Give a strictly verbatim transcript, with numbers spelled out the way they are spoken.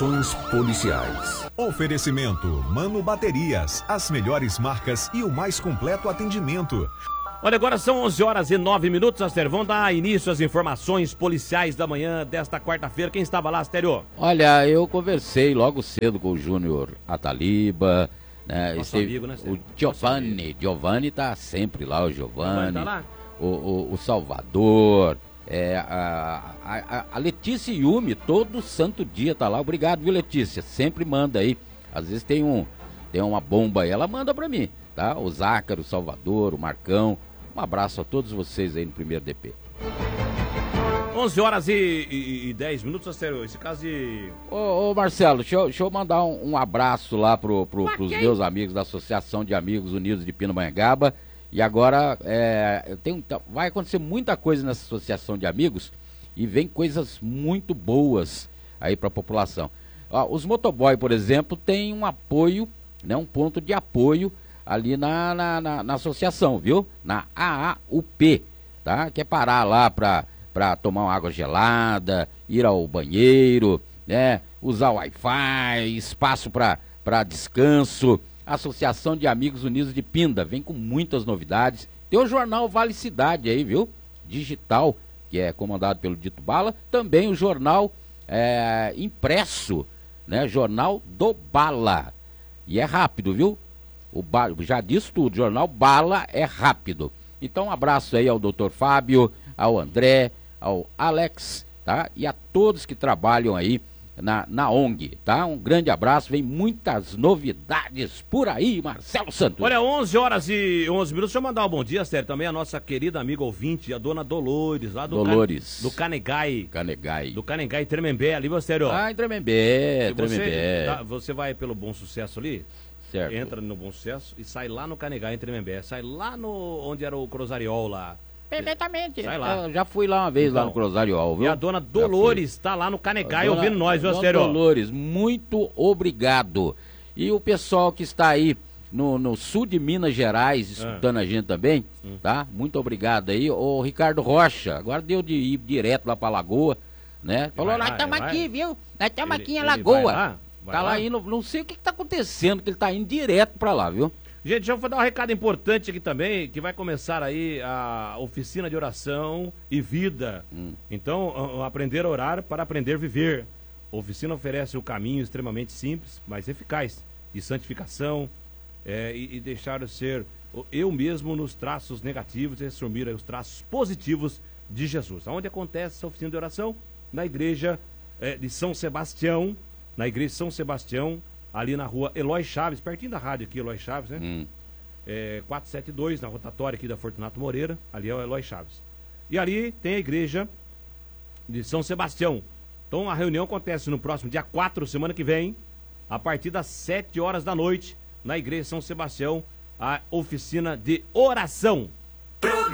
Policiais. Oferecimento Mano Baterias, as melhores marcas e o mais completo atendimento. Olha, agora são onze horas e nove minutos, Astério. Vamos dar início às informações policiais da manhã desta quarta-feira. Quem estava lá, Astério? Olha, eu conversei logo cedo com o Júnior Ataliba, né? Nosso Esse, amigo, né, o Giovanni, Giovanni tá sempre lá, o Giovanni, tá lá? O, o, o Salvador, é, a, a, a Letícia Yumi, todo santo dia tá lá. Obrigado, viu, Letícia? Sempre manda aí. Às vezes tem, um, tem uma bomba aí, ela manda pra mim, tá? O Zácaro, o Salvador, o Marcão. Um abraço a todos vocês aí no primeiro D P. onze horas e dez minutos, Astério. Esse caso de... Ô, ô Marcelo, deixa eu, deixa eu mandar um, um abraço lá pro, pro, pros meus amigos da Associação de Amigos Unidos de Pindamonhangaba. E agora é, tem, vai acontecer muita coisa nessa associação de amigos e vem coisas muito boas aí para a população. Ó, os motoboy, por exemplo, tem um apoio, né, um ponto de apoio ali na, na, na, na associação, viu? Na A A U P, tá? Que é parar lá para para tomar uma água gelada, ir ao banheiro, né? Usar o Wi-Fi, espaço para para descanso. Associação de Amigos Unidos de Pinda, vem com muitas novidades. Tem o jornal Vale Cidade aí, viu? Digital, que é comandado pelo Dito Bala. Também o jornal é, impresso, né? Jornal do Bala. E é rápido, viu? O ba... Já disse tudo, jornal Bala é rápido. Então um abraço aí ao doutor Fábio, ao André, ao Alex, tá? E a todos que trabalham aí Na, na O N G, tá? Um grande abraço, vem muitas novidades por aí, Marcelo Santos. Olha, onze horas e onze minutos, deixa eu mandar um bom dia, Astério, também a nossa querida amiga ouvinte, a dona Dolores, lá do, Dolores. Can, do Canegai. Canegai. Do Canegai, Tremembé, ali, Astério. Ah, em Tremembé, você, Tremembé. tá, você vai pelo Bom Sucesso ali, certo. Entra no Bom Sucesso e sai lá no Canegai, em Tremembé, sai lá no, onde era o Cruzariol lá. Perfeitamente. Sai lá. Eu já fui lá uma vez, então, lá no Cruzariol, viu? E a dona Dolores tá lá no Canegai dona, ouvindo nós, viu, dona Astério? Dolores, muito obrigado. E o pessoal que está aí no, no sul de Minas Gerais, escutando ah. a gente também, hum. tá? Muito obrigado aí. O Ricardo Rocha, agora deu de ir direto lá pra Lagoa, né? Falou, nós estamos aqui, viu? Nós estamos aqui em Lagoa. Vai lá, vai tá lá, lá indo, não sei o que, que tá acontecendo, que ele tá indo direto pra lá, viu? Gente, deixa eu dar um recado importante aqui também, que vai começar aí a oficina de oração e vida. Hum. Então, aprender a orar para aprender a viver. A oficina oferece um caminho extremamente simples, mas eficaz, de santificação é, e, e deixar eu ser eu mesmo nos traços negativos e assumir os traços positivos de Jesus. Onde acontece essa oficina de oração? Na igreja é, de São Sebastião, na igreja de São Sebastião, ali na rua Eloy Chaves, pertinho da rádio aqui, Eloy Chaves, né? Hum. É, quatrocentos e setenta e dois, na rotatória aqui da Fortunato Moreira, ali é o Eloy Chaves. E ali tem a igreja de São Sebastião. Então a reunião acontece no próximo dia quatro, semana que vem, a partir das sete horas da noite, na igreja de São Sebastião, a oficina de oração.